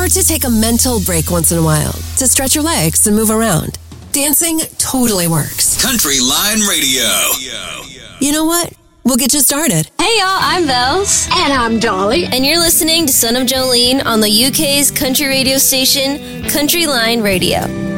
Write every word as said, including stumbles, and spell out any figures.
Remember to take a mental break once in a while to stretch your legs and move around. Dancing totally works. Country Line Radio. You know what? We'll get you started. Hey y'all, I'm Vels. And I'm Dolly. And you're listening to Son of Jolene on the U K's country radio station, Country Line Radio.